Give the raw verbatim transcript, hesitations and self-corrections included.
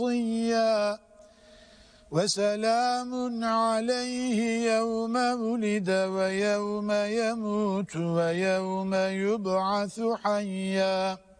عصيا وسلام عليه يوم ولد ويوم يموت ويوم يبعث حيا.